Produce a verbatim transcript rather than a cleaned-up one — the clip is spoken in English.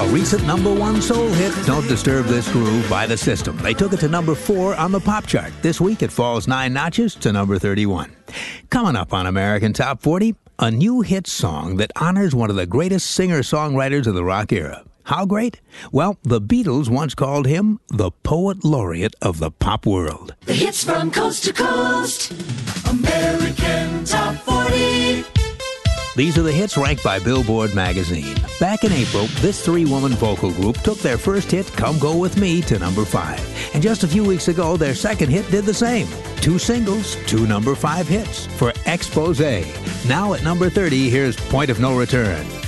A recent number one soul hit, Don't Disturb This Groove by The System. They took it to number four on the pop chart. This week it falls nine notches to number thirty-one. Coming up on American Top forty, a new hit song that honors one of the greatest singer-songwriters of the rock era. How great? Well, the Beatles once called him the poet laureate of the pop world. The hits from coast to coast. American Top forty. These are the hits ranked by Billboard magazine. Back in April, this three-woman vocal group took their first hit, Come Go With Me, to number five. And just a few weeks ago, their second hit did the same. Two singles, two number five hits for Exposé. Now at number thirty, here's Point of No Return.